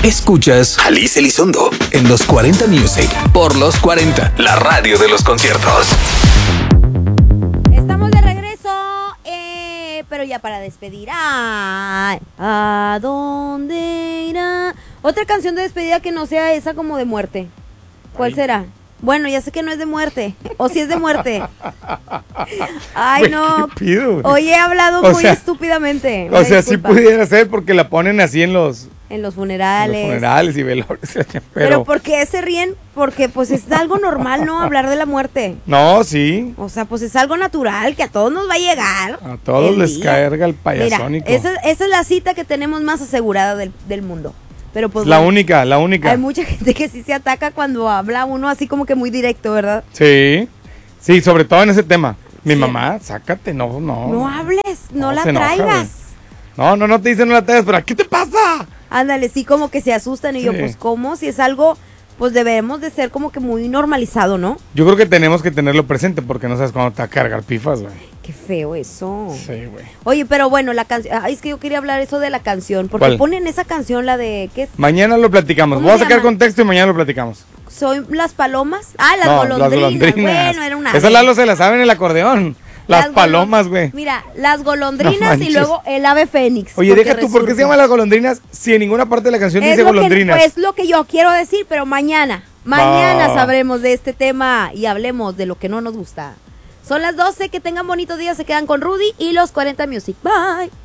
Escuchas Alice Elizondo en los 40 Music por los 40, la radio de los conciertos. Estamos de regreso, pero ya para despedir. Ay, ¿a dónde irá? Otra canción de despedida que no sea esa como de muerte. ¿Cuál será? Bueno, ya sé que no es de muerte. O si es de muerte. Ay, no. ¿Qué pido, güey? Hoy he hablado muy estúpidamente. O sea, sí pudiera ser porque la ponen así en los funerales. En los funerales y velorios. Pero ¿por qué se ríen? Porque pues es algo normal, ¿no? Hablar de la muerte. No, sí. O sea, pues es algo natural que a todos nos va a llegar. A todos les carga el payasónico. Mira, esa es la cita que tenemos más asegurada del mundo. Pero pues la única. Hay mucha gente que sí se ataca cuando habla uno así como que muy directo, ¿verdad? Sí, sobre todo en ese tema. Mi mamá, sácate, no. No hables, no la traigas. No te dicen no la traigas, pero ¿qué te pasa? Ándale, sí, como que se asustan y yo, pues, ¿cómo? Si es algo, pues debemos de ser como que muy normalizado, ¿no? Yo creo que tenemos que tenerlo presente porque no sabes cuándo te va a cargar pifas, güey. Qué feo eso. Sí, güey. Oye, pero bueno, la canción, es que yo quería hablar eso de la canción, porque ¿cuál? Ponen esa canción, la de, ¿qué es? Mañana lo platicamos, voy a sacar contexto y mañana lo platicamos. ¿Son las palomas? Ah, las golondrinas. Bueno, era una. Esa Lalo se la sabe en el acordeón. Las palomas, güey. Mira, las golondrinas y luego el ave fénix. Oye, deja tú, ¿por qué se llaman las golondrinas si en ninguna parte de la canción dice golondrinas? Pues lo que yo quiero decir, pero mañana sabremos de este tema y hablemos de lo que no nos gusta. Son las 12, que tengan bonito día, se quedan con Rudy y los 40 Music. Bye.